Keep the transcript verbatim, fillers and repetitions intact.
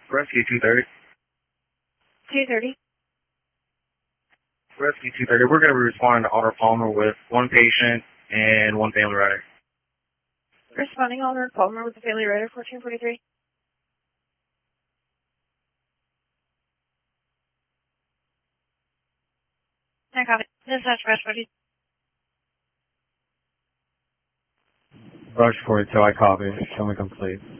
Rescue two thirty. two thirty. Rescue two thirty. We're going to be responding to Otter Palmer with one patient and one family rider. Responding Otter Palmer with the family rider, fourteen forty-three. I copy. Dispatch Rush forty. Rush forty-two, I copy. Show me complete.